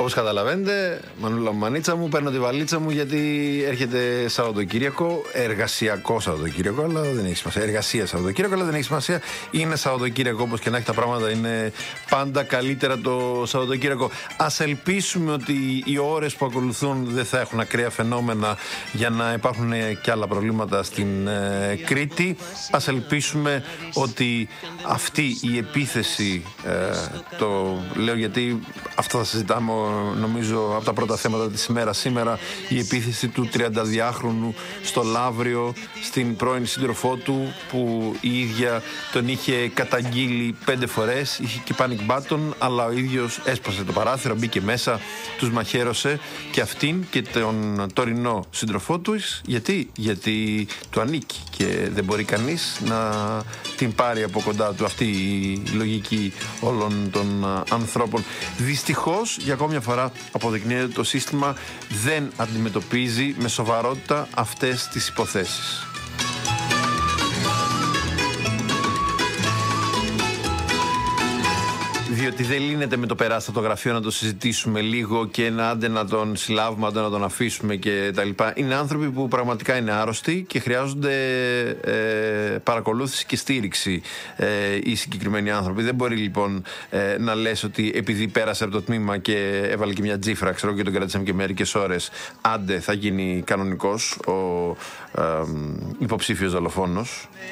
Όπως καταλαβαίνετε, Μανούλα μου, μανίτσα μου, παίρνω τη βαλίτσα μου γιατί έρχεται Σαββατοκύριακο, εργασιακό Σαββατοκύριακο, αλλά δεν έχει σημασία. Εργασία Σαββατοκύριακο, αλλά δεν έχει σημασία. Είναι Σαββατοκύριακο, όπως και να έχει τα πράγματα, είναι πάντα καλύτερα το Σαββατοκύριακο. Ας ελπίσουμε ότι οι ώρες που ακολουθούν δεν θα έχουν ακραία φαινόμενα για να υπάρχουν και άλλα προβλήματα στην Κρήτη. Ας ελπίσουμε ότι αυτή η επίθεση, το λέω γιατί αυτό θα συζητάμε νομίζω από τα πρώτα θέματα της ημέρας σήμερα, η επίθεση του 32χρονου στο Λαύριο στην πρώην σύντροφό του, που η ίδια τον είχε καταγγείλει 5 φορές, είχε και panic button, αλλά ο ίδιος έσπασε το παράθυρο, μπήκε μέσα, τους μαχαίρωσε και αυτήν και τον τωρινό σύντροφό του. Γιατί του ανήκει και δεν μπορεί κανείς να την πάρει από κοντά του. Αυτή η λογική όλων των ανθρώπων. Δυστυχώς, για ακόμη μια φορά αποδεικνύεται ότι το σύστημα δεν αντιμετωπίζει με σοβαρότητα αυτές τις υποθέσεις. Διότι δεν λύνεται με το περάστα το γραφείο να το συζητήσουμε λίγο και άντε να τον συλλάβουμε, άντε να τον αφήσουμε και τα λοιπά. Είναι άνθρωποι που πραγματικά είναι άρρωστοι και χρειάζονται παρακολούθηση και στήριξη οι συγκεκριμένοι άνθρωποι. Δεν μπορεί λοιπόν να λες ότι επειδή πέρασε από το τμήμα και έβαλε και μια τζίφρα, ξέρω, και τον κρατήσαμε και μερικές ώρες, άντε θα γίνει κανονικός ο υποψήφιος δολοφόνος.